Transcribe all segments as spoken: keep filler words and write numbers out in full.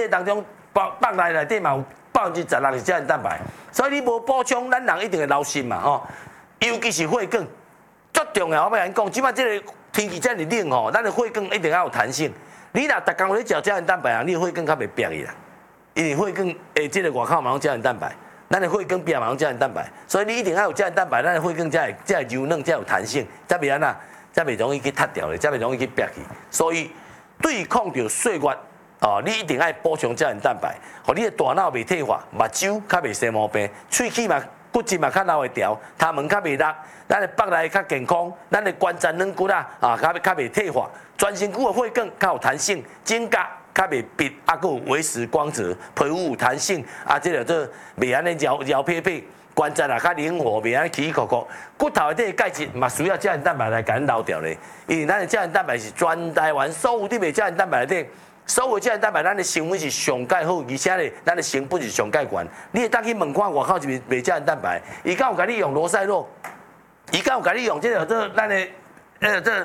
个当中包放内内底嘛有百分之十六是胶原蛋白，所以你无补充，咱人一定会流心嘛吼。尤其是血管，最重要我要甲你讲，即摆这个天气这么冷吼，咱的血管一定要有弹性。你若逐工咧食胶原蛋白啊，你的血管较袂瘪去啦。因为血管诶，即个外口嘛拢胶原蛋白，咱的血管壁嘛拢胶原蛋白，所以你一定要有胶原蛋白，咱的血管才会才会柔软，才有弹性，才袂安那，才袂容易去塌掉咧，才袂容易去瘪去。所以对抗着岁月。哦，你一定要补充胶原蛋白，互你的大脑袂退化，目睭较袂生毛病，喙齿嘛骨质嘛较留会调，头毛较袂落，咱的腹内较健康，咱的关节软骨啊啊较较袂退化，全身躯的血管较有弹性，指甲较袂闭，啊个维持光泽，皮肤有弹性，啊这个做袂安尼摇摇撇撇，关节啊较灵活，袂安尼起起伏伏，骨头内底钙质嘛需要胶原蛋白来甲咱留掉咧，因为咱的胶原蛋白是全台湾所有伫卖胶原蛋白内底。所有胶原蛋白，咱的成分是上介好，而且咧，咱的成本是上介悬。你会当去问看外口是袂卖胶原蛋白，伊敢有甲你用罗塞洛，伊敢有甲你用这个这咱的呃这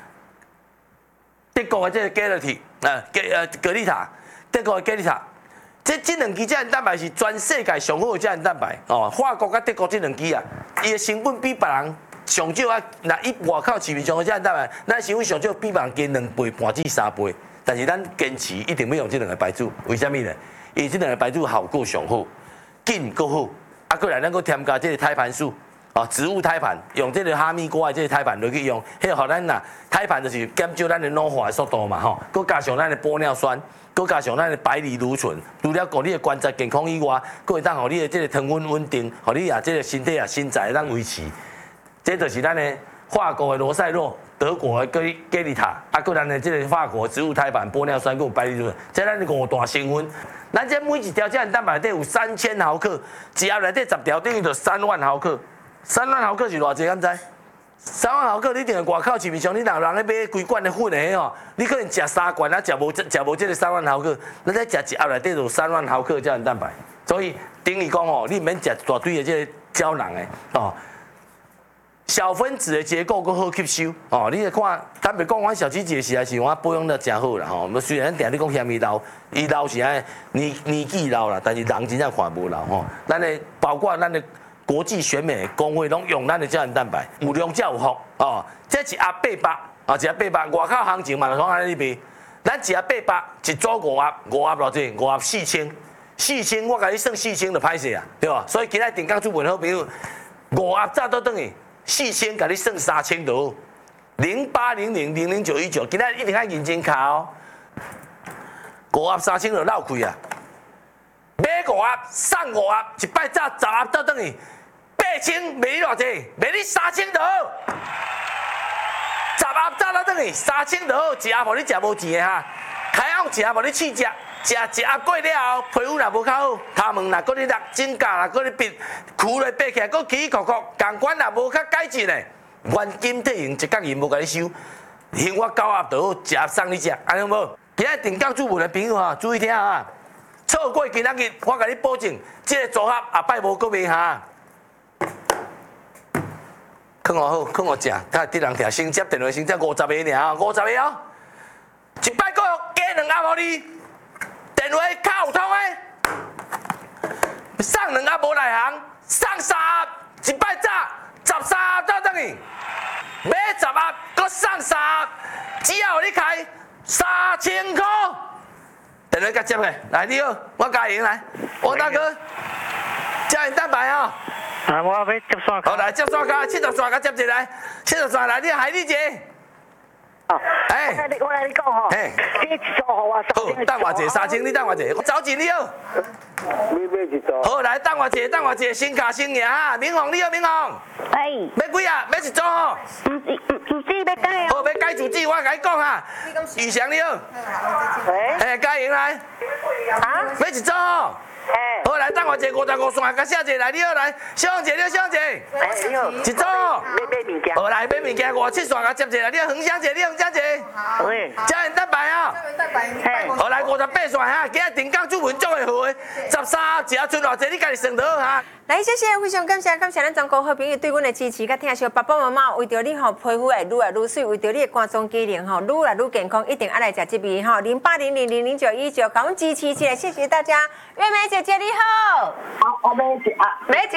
德国的这个 Galati 啊，格呃格丽塔，德国的格丽塔，这这两支胶原蛋白是全世界上好的胶原蛋白哦。法国甲德国这两支啊，伊的成本比别人上少啊，那伊外口市面上的胶原蛋白，咱成本上少比别人加两倍半至三倍。但是咱坚持一定要用这两个白酒，为什么呢？因为这两个白酒效果上好，紧够好，啊，过来咱搁添加这个胎盘素，哦，植物胎盘，用这个哈密瓜的这个胎盘落去用，迄个互咱呐胎盘就是减少咱的老化的速度嘛吼，搁加上咱的玻尿酸，搁加上咱的白藜芦醇，除了顾你的关节健康以外，搁会当互你的这个糖分稳定，互你啊这个身体啊身材会当维持，这就是咱的法国的罗塞洛。德国的格格丽塔，啊，个咱的这个法国植物胎盘、玻尿酸跟白藜芦醇，这咱五大成分。咱这每一条胶原蛋白内底有三千毫克，一盒内底十条等于就三万毫克。三万毫克是偌济？敢知？三万毫克，你一定外口市面上，你若人咧买规罐的粉的吼，你可能食三罐啊，食无食无这个三万毫克，咱再食一盒内底就三万毫克胶原蛋白。所以等于讲哦，你免食大堆的这个胶囊的哦。小分子的结构更好吸收哦，你来看，坦白讲，我小鸡姐时代是我保养得真好啦吼。虽然定你讲嫌伊老，伊老是安年年纪老啦，但是人真正看无老吼。咱的包括咱的国际选美工会拢用咱的胶原蛋白，有量才有福哦。这一盒八百啊，一盒八百，外口行情嘛，讲安尼卖。咱一盒八百，一组五盒，五盒偌济？五盒四千，四千我甲你算四千就歹势啊，对吧？所以今仔定岗主问好朋友，五盒早倒转去。四千，甲你算三千多，零八零零零零九一九，今仔一定要认真卡哦。五盒三千就绕开啊！买五盒送五盒，一摆早十盒倒转去，八千卖你偌济？卖你三千多。十盒早倒转去，三千多，一盒无你食无钱的哈。开后一盒无你试食。食一盒过了后，皮肤若无较好，头毛若搁咧落，指甲若搁咧闭，跍咧闭起来，搁起起伏伏，感官若无较改进咧，原金退型一角银无甲你收，幸我九盒就好，一盒送你食，安尼无？今仔定岗主文的朋友哈，注意听啊！错过今仔日，我甲你保证，这个组合下摆无搁卖哈。看我好，看我正，睇啲人听先接电话先接五十个尔，五十个哦，一摆搁加两盒互你。电话卡有通诶，送两盒无内行，送三盒，一摆早十三盒倒转去，买十盒，搁送三盒，只要你开三千块。电话甲接下，来你好，我嘉莹来，王大哥，胶原蛋白啊、 哦，啊，我要接线。 好来接线卡，七十线卡接一来，七十线来，你海丽姐。 哦，哎，我来我来你讲吼，哎，你一组互我三千， 好，等我一下三千，你等我一下，我走钱你好。 你买一组。 好，来等我一下，等我一下，新卡新赢哈，明宏你好，明宏。 哎。 要几啊？要一组吼。 唔是唔唔是要改哦。好，要改主旨，我甲你讲哈。宇翔你好。 喂。 哎，嘉莹来。 啊？ 要一组吼。 哎， 好来，等我一五十五线，甲写一来，你好来，小红姐，你好，小红姐， 哎，你好， 一组， 买买物件， 好来买物件，五七线甲接一来，你好，黄小姐，你好，黄小姐， 喂， 胶原蛋白啊， 嘿， 好来五十八线哈，今日定岗主文做会好诶，十三只剩偌济，你家己算得好哈。 来，谢谢，非常感谢，感谢咱全国好朋友对阮的支持，甲听惜爸爸妈妈为着你吼皮肤会愈来愈水，为着你的肝脏机能吼愈来愈健康，一定爱来食这味吼零八零零零零九一九，甲阮支持起来，谢谢大家，月梅姐姐你好， 好，我买一啊， 梅姐。